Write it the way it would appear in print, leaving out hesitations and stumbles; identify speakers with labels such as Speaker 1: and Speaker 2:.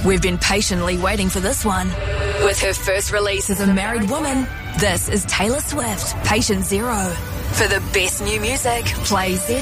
Speaker 1: We've been patiently waiting for this one. With her first release as a married woman, this is Taylor Swift, Patient Zero. For the best new music, play Z